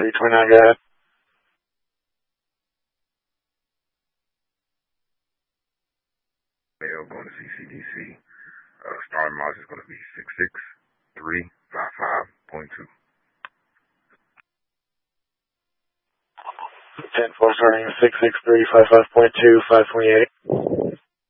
329, go ahead. Mail going to CCDC. Starting mileage is going to be 66355.2. 10-4 starting 66355.2, 528.